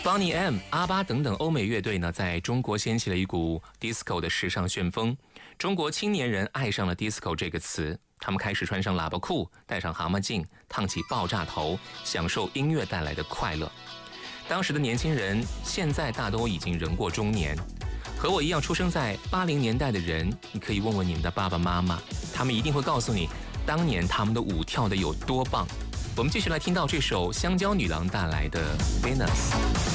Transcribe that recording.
Boney M、阿巴等等欧美乐队呢，在中国掀起了一股 disco 的时尚旋风。中国青年人爱上了 disco 这个词，他们开始穿上喇叭裤，戴上蛤蟆镜，烫起爆炸头，享受音乐带来的快乐。当时的年轻人，现在大都已经人过中年。和我一样出生在80年代的人，你可以问问你们的爸爸妈妈，他们一定会告诉你，当年他们的舞跳得有多棒。我们继续来听到这首香蕉女郎带来的 Venus。